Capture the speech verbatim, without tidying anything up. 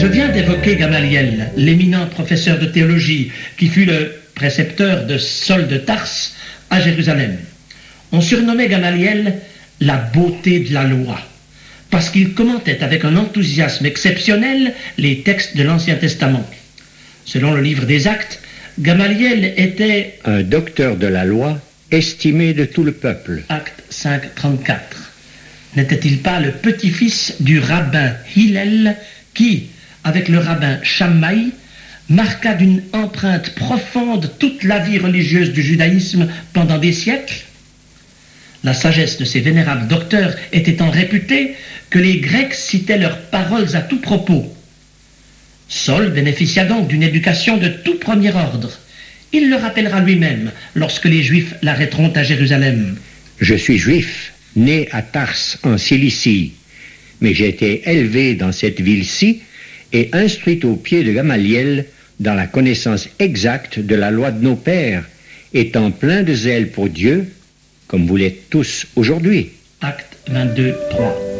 Je viens d'évoquer Gamaliel, l'éminent professeur de théologie qui fut le précepteur de Saul de Tarse à Jérusalem. On surnommait Gamaliel la beauté de la loi, parce qu'il commentait avec un enthousiasme exceptionnel les textes de l'Ancien Testament. Selon le livre des Actes, Gamaliel était un docteur de la loi, estimé de tout le peuple. Acte cinq, trente-quatre. N'était-il pas le petit-fils du rabbin Hillel qui, avec le rabbin Shammai, marqua d'une empreinte profonde toute la vie religieuse du judaïsme pendant des siècles? La sagesse de ces vénérables docteurs était tant réputée que les Grecs citaient leurs paroles à tout propos. Saul bénéficia donc d'une éducation de tout premier ordre. Il le rappellera lui-même lorsque les Juifs l'arrêteront à Jérusalem. Je suis juif, né à Tarse en Cilicie, mais j'ai été élevé dans cette ville-ci et instruit aux pieds de Gamaliel dans la connaissance exacte de la loi de nos pères, étant plein de zèle pour Dieu, comme vous l'êtes tous aujourd'hui. Acte vingt-deux, trois.